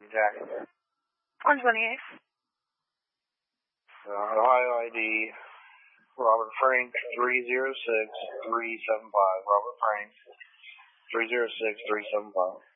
Jack. On 28th. Ohio ID, Robert Frank, 306-375. Robert Frank, 306-375.